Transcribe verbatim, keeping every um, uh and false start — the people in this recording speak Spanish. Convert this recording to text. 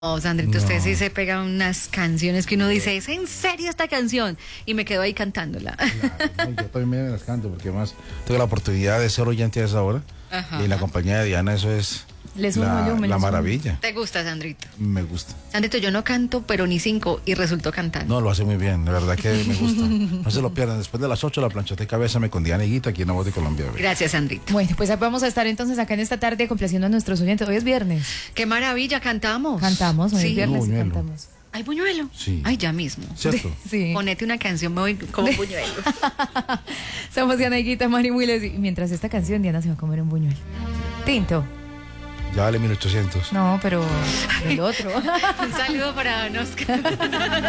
Oh, Sandrito, No. usted sí se pega unas canciones que uno dice, ¿es en serio esta canción? Y me quedo ahí cantándola. Claro, no, yo también me las canto porque además tengo la oportunidad de ser oyente a esa hora. Ajá. Y la compañía de Diana, eso es Le sumo la, yo, me la le sumo. maravilla. ¿Te gusta, Sandrito? Me gusta. Sandrito, yo no canto, pero ni cinco, y resultó cantando. No, lo hace muy bien, de verdad que me gusta. No se lo pierdan. Después de las ocho, la planchoteca Bésame con Diana Higuita aquí en La Voz de Colombia. Bebé. Gracias, Sandrito. Bueno, pues vamos a estar entonces acá en esta tarde complaciendo a nuestros oyentes. Hoy es viernes. ¡Qué maravilla! Cantamos. Cantamos, hoy Sí. es viernes y Buñuelo. cantamos. ¿Hay buñuelo? Sí. Ay, ya mismo. ¿Cierto? Sí. Ponete una canción, me voy como buñuelo. Somos Diana Higuita, Mari Muiles, y mientras esta canción, Diana se va a comer un buñuelo. Tinto. Ya vale mil ochocientos. No, pero el otro. Un saludo para Oscar.